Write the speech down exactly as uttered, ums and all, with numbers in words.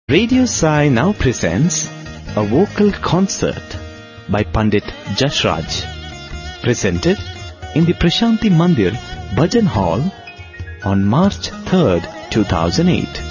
Radio Sai now presents a vocal concert by Pandit Jashraj, presented in the Prashanti Mandir Bhajan Hall on March third, two thousand eight.